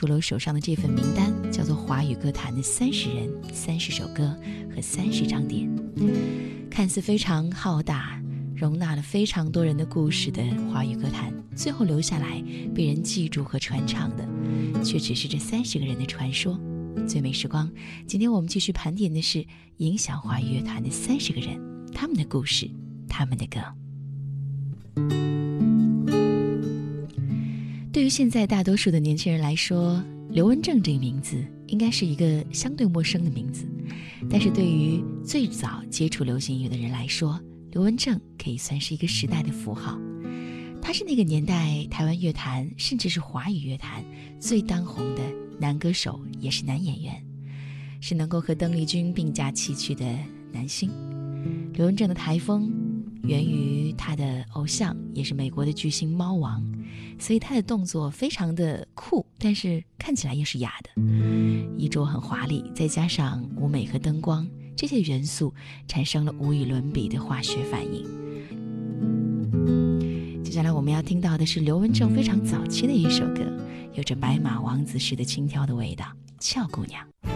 出了我手上的这份名单，叫做华语歌坛的30人、30首歌和30张碟。看似非常浩大，容纳了非常多人的故事的华语歌坛，最后留下来被人记住和传唱的，却只是这30个人的传说。最美时光，今天我们继续盘点的是影响华语乐坛的30个人，他们的故事，他们的歌。对于现在大多数的年轻人来说，刘文正这个名字应该是一个相对陌生的名字，但是对于最早接触流行音乐的人来说，刘文正可以算是一个时代的符号。他是那个年代台湾乐坛甚至是华语乐坛最当红的男歌手，也是男演员，是能够和邓丽君并驾齐驱的男星。刘文正的台风源于他的偶像，也是美国的巨星猫王，所以他的动作非常的酷，但是看起来又是哑的。衣着很华丽，再加上舞美和灯光，这些元素产生了无与伦比的化学反应。接下来我们要听到的是刘文正非常早期的一首歌，有着白马王子式的轻佻的味道，俏姑娘。